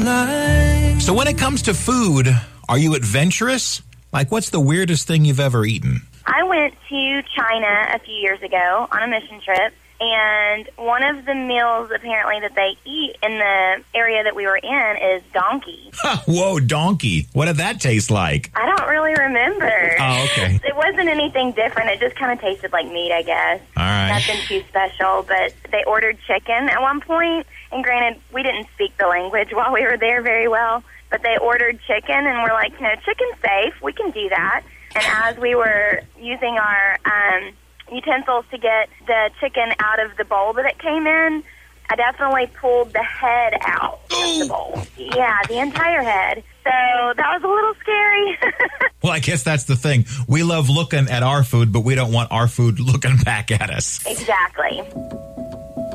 So when it comes to food, are you adventurous? Like, what's the weirdest thing you've ever eaten? I went to China a few years ago on a mission trip, and one of the meals apparently that they eat in the area that we were in is donkey. Whoa, donkey. What did that taste like? I don't really remember. Oh, okay. It wasn't anything different. It just kind of tasted like meat, I guess. All right. Nothing too special, but they ordered chicken at one point, and granted, we didn't speak the language while we were there very well, but they ordered chicken, and we're like, chicken's safe. We can do that. And as we were using our utensils to get the chicken out of the bowl that it came in, I definitely pulled the head out of the bowl. Yeah, the entire head. So that was a little scary. Well, I guess that's the thing. We love looking at our food, but we don't want our food looking back at us. Exactly.